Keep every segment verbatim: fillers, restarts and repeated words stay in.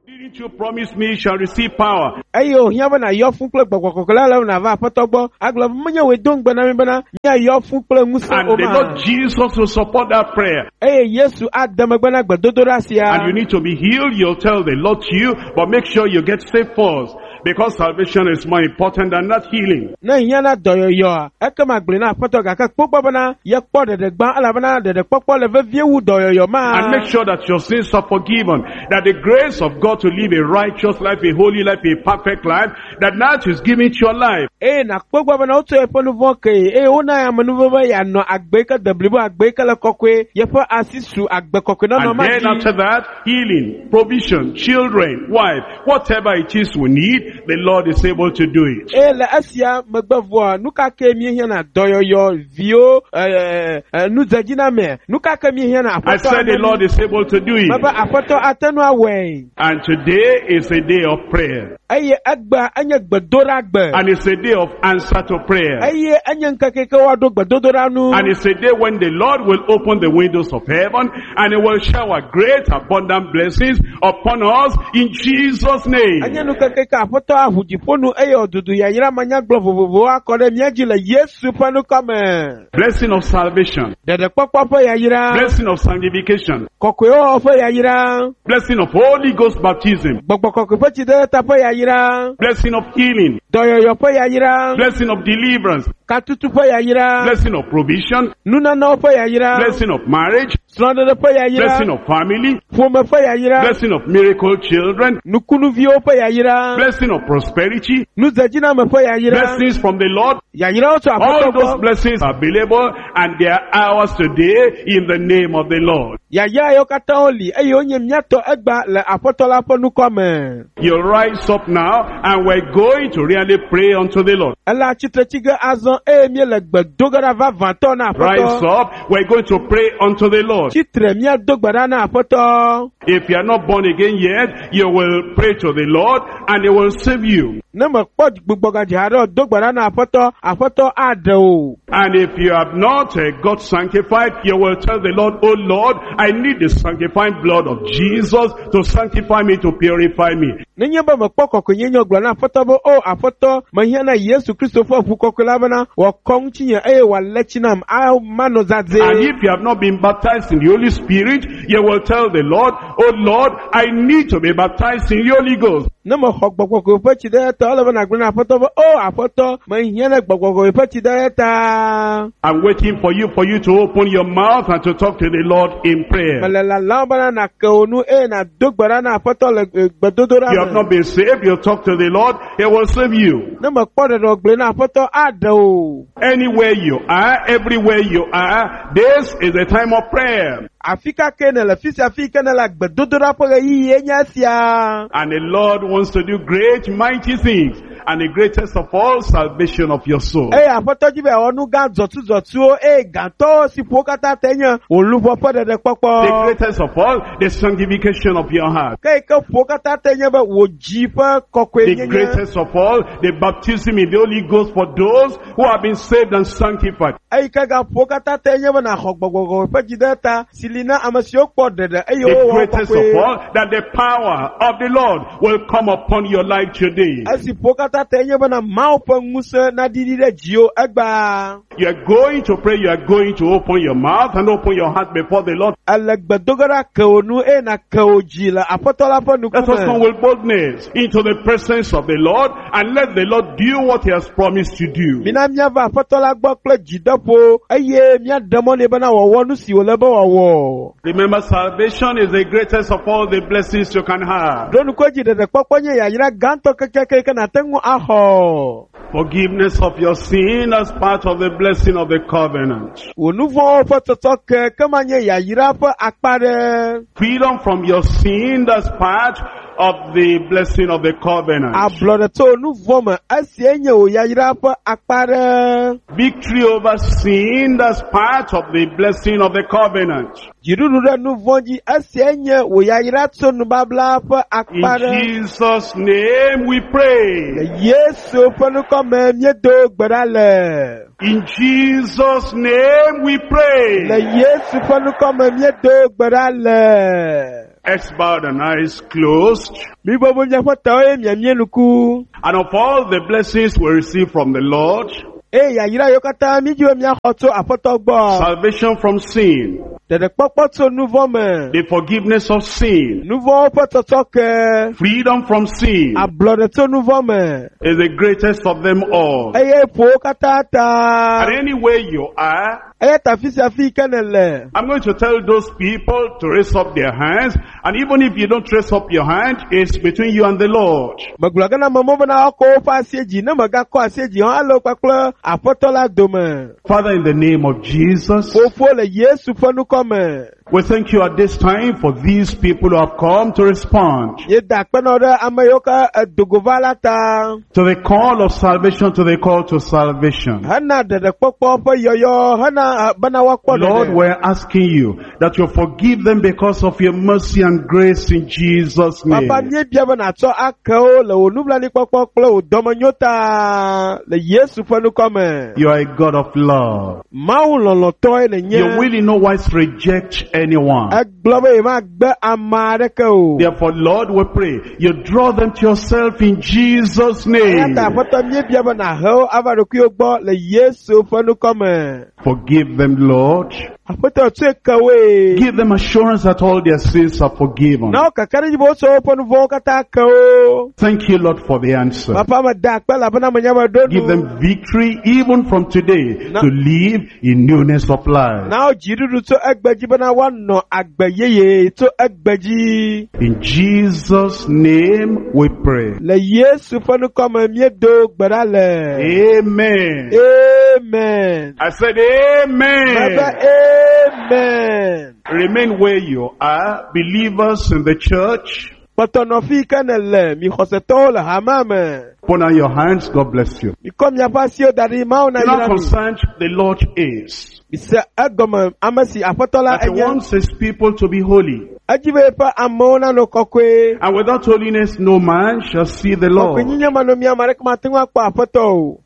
Didn't you promise me you shall receive power? Ayo, hiaba na yo fun kle gbogbokokola la na va potogbo. Aglo manya we don gba na mi bana. Nya yo fun kle musa And o the ma. Lord Jesus will support that prayer. Eh, Yesu adam gba na gba dodora sia. And you need to be healed, you'll tell the Lord to you, but make sure you get saved first. Because salvation is more important than that healing. Na hiana doyo yo. Eka magle na potoga ka popo bana. Ye po de de gba ala bana de de popo le vie wu doyo yo ma. And make sure that your sins are forgiven. That the grace of God to live a righteous life, a holy life, a perfect life, that that is given to your life. Eh, na popo bana oto e ponu voke. Eh, ona ya manuva ba ya no agbeka deblibo agbeka le kokwe. Ye po asisu agbe kokwe no no And ma. then after that, healing, provision, children, wife, whatever it is we need, the Lord is able to do it. Eh, la asia magbavu nuka ke mi hia na doyo yo vio eh eh nu zagina me. Nuka ke mi hia na I apoto. said the Lord is able to do it. Baba apoto atanu awe. And today is a day of prayer. Aye agba anya gbadora agba. And it's a day of answer to prayer. Aye anya nkakeke wado gbadodora nu. And it's a day when the Lord will open the windows of heaven and He will shower great abundant blessings upon us in Jesus' name. Anya nukakeke apoto ahujiponu aye odudu ya yira manya glovovovo akore miaji le Yesu panu kame. Blessing of salvation. Dede kpokpo ya yira. Blessing of sanctification. Kokwe o fo ya yira. Blessing of Holy Ghost baptism. Gbogbo kokwe fo ti de ta fo ya yira. Blessing of healing. Doyo yo fo ya yira. Blessing of deliverance. Katutu fo ya yira. Blessing of provision. Nuna no fo ya yira. Blessing of marriage. Slonde fo ya yira. Blessing of family. Fome fo ya yira. Blessing of miracle children. Nukunu vio fo ya yira. Blessing of prosperity. Nuzajina me fo ya yira. Blessings from the Lord. Ya yira oto All apoto those blessings are available and they are ours today in the name of the Lord. ya ya yo kata oli ayo onye miato egba le apoto la ponu kome. You rise up now and we're going to really pray unto the Lord. Ela chitre chiga azon e mi le gbedogara va vanto na Rise apoto. up, we're going to pray unto the Lord. Chitre mi adogbara na apoto. If you are not born again yet, you will pray to the Lord and He will save you. Nemo pod gbogboga jiharo dogbara na apoto apoto ado. And if you have not uh, got sanctified, you will tell the Lord, oh Lord, I need the sanctifying blood of Jesus to sanctify me, to purify me. Nenye ba mekpoko kunyenyo gbara na apoto bo o apoto mahiana Yesu Kristo fo fuko kulabana wa kongchinye e wa lechinam a mano zadze. And if you have not been baptized in the Holy Spirit, you will tell the Lord, oh Lord, I need to be baptized in the Holy Ghost. Nemo gbogbogo pe chide ta olabana gbara na apoto bo o apoto mahiana gbogbogo pe chide ta. I'm waiting for you, for you to open your mouth and to talk to the Lord in prayer. Malela lambana na konu e na dogbara na apoto le gbedodora. You have not been saved, you talk to the Lord, He will save you. Nemo kpode do gbara na apoto ado. Anywhere you are, everywhere you are, this is a time of prayer. Afika kene la fisi afika na la gbedodora po yi enya sia. And the Lord wants to do great, mighty things. And the greatest of all, salvation of your soul. Eh apoto jibe onu ga zotu zotu o e ganto si pokata tenya olubo po de de popo. The greatest of all, the sanctification of your heart. Ke ke pokata tenya ba wo jipa kokwe The nyenya. greatest of all, the baptism in the Holy Ghost for those who have been saved and sanctified. Ai ka ga pokata tenya ba na khogbogogo pe jideta silina amasio po de de ayo The wo greatest of kokwe. all, that the power of the Lord will come upon your life today. Asi pokata tenya ba na mau pe nguse na didi de jio egba. You are going to pray, you are going to open your mouth and open your heart before the Lord. Alagbadogara konu e na kojila apotola po Let us come nukume. with boldness into the presence of the Lord and let the Lord do what He has promised to do. Mina miava apotola gbokle jidapo eye mia demone bana wowo nu si olebo wowo. Remember, salvation is the greatest of all the blessings you can have. Donu ko jide de poponye ya yira ganto kekeke na tengu aho. Forgiveness of your sin as part of the blessing of the covenant. Onuvo fototoke kamanye ya yira po akpare. Freedom from your sin as part of the blessing of the covenant. Ablode to onuvo me asienye o ya yira po akpare. Victory over sin as part of the blessing of the covenant. Jiruru de nuvonji asienye o ya yira to nubabla po In akpare. Jesus' name we pray. Yesu ponu kome miedo gbadale. In Jesus' name we Le pray. Yesu ponu kome miedo gbadale. heads bowed and eyes closed. Bibo nya fata e miamie nuku. And of all the blessings we receive from the Lord, E ya yira yokata mi ji mi akoto apoto gbo. salvation from sin, Dede popo to nouveau man. the forgiveness of sin, Nouveau poto toke. freedom from sin A blood to nouveau man. is the greatest of them all. Eye po katata. And anywhere you are, Eye tafisi afi kenele. I'm going to tell those people to raise up their hands. And even if you don't raise up your hand, it's between you and the Lord. Magulagana mamoba na oko fa aseji na maga ko aseji han alo paklo apotola dome. Father, in the name of Jesus, Fofo le Yesu fonu come. we thank you at this time for these people who have come to respond Ye dakpenore amayoka dogovala ta. to the call of salvation, to the call to salvation. Hana de popo po yoyo hana bana wakpo. Lord, we're asking you that you forgive them because of your mercy and grace in Jesus' name. Papa nye bia na to akao le onubla ni popo klo domanyota le Yesu fonu come. You are a God of love. Mawu lolo to e le nye. You will in no wise reject anyone. Aglobe ma gbe amare ko. Therefore, Lord, we pray you draw them to yourself in Jesus' name. Yata foto nye bia na ho avaroku ogbo le Yesu fonu come. Forgive them, Lord. Apoto take away. Give them assurance that all their sins are forgiven. Now kakari bo so ponu vo kata ko. Thank you, Lord, for the answer. Papa ma dak pala bana manyama donu. Give them victory even from today No. to live in newness of life. Now jirudu to egbeji bana wan no agbeyeye to egbeji. In Jesus' name we pray. Le Yesu fonu come miedo gbadale. Amen. Amen. I said amen. Baba amen. Remain where you are, believers in the church. Potono fi kanele mi khoseto le hamame. Put on your hands. God bless you. Mi kom ya pasio dari mau na You know how yirami. concerned the Lord is. Mi se agoma amasi apotola That He enye. wants His people to be holy. Ajibe pa amona no kokwe. And without holiness, no man shall see the Kokwe Lord. nyinya mano mi amare kuma tingwa kwa apoto.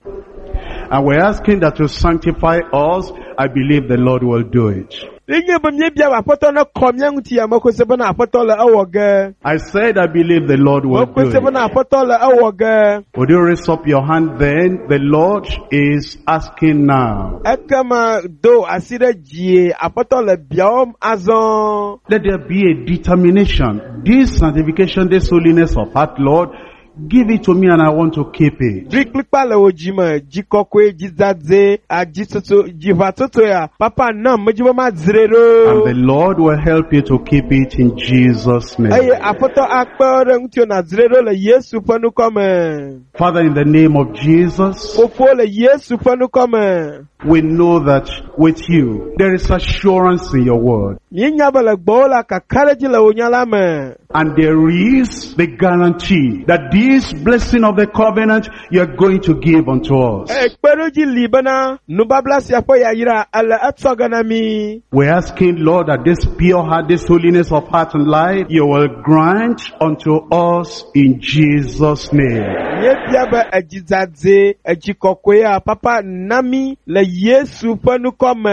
And we're asking that to sanctify us. I believe the Lord will do it. Inye bamye bia apoto no komya nguti ya mako sebe na apoto le awoge. I said I believe the Lord will do Mako sebe na it. apoto le awoge. Would you raise up your hand then? The Lord is asking now. Ekama do asire jie apoto le biom azon. Let there be a determination. This sanctification, this holiness of heart, Lord, give it to me and I want to keep it. Driklikpa le ojima jikokwe jizadze ajisoto jivatoto ya papa nam majibo ma And zrero. the Lord will help you to keep it in Jesus' Eye name. apoto akpere ngutio na zrero le Yesu fanu come. Father, in the name of Jesus, Fofo le Yesu fanu come. we know that with you, there is assurance in your word. Nyinya bele gbola kakaleji le onyala me. And there is the guarantee that this blessing of the covenant you are going to give unto us. Ekperoji libana nubabla siapo ya yira ala atsogana mi. We're asking, Lord, that this pure heart, this holiness of heart and life, you will grant unto us in Jesus' name. Nye biaba ajizadze ajikokwe ya papa nami le Yesu fanu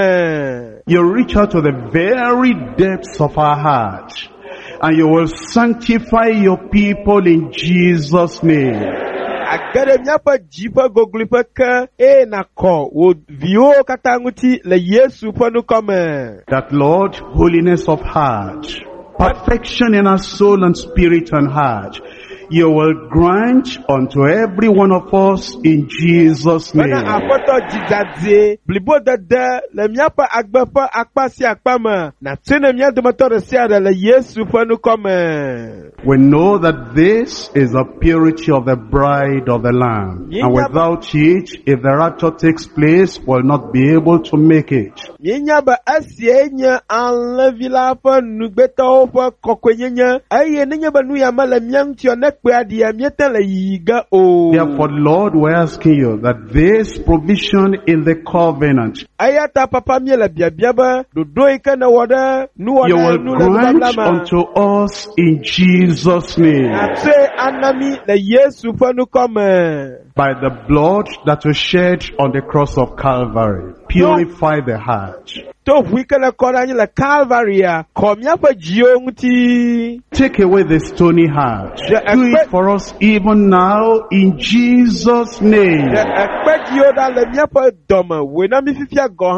come. You reach out to the very depths of our heart and you will sanctify your people in Jesus' name. Agere miapa jipa goglipa ka e na ko wo vio katanguti le Yesu fanu come. That, Lord, holiness of heart, perfection in our soul and spirit and heart, you will grant unto every one of us in Jesus' Bana name. apoto jizadze blibo dada le miapa agbepa akpasi akpama na tene mia domatore siada le Yesu fanu come. We know that this is the purity of the bride of the Lamb. And without it, if the rapture takes place, we'll not be able to make it. Yinya ba asienya anlevila fa nugbeto fa kokwenyenya aye ninya ba nu ya mala mianti onekpe adia mieta le yiga o. Therefore, Lord, we're asking you that this provision in the covenant, Ayata papa miela biabiaba dodo ikana wada nu you wada will nu le grant blama. unto us in Jesus' name. Ate anami le Yesu fanu come. By the blood that was shed on the cross of Calvary, purify the heart. to ʋui ke le kɔ ɖe anyi le Calvaria kɔ míaƒe dziwo ŋuti. Take away the stony heart. The Do it for us even now in Jesus' name. Ɖe ekpe dziwo ɖa le míaƒe dɔme, woe na mí fifia gɔ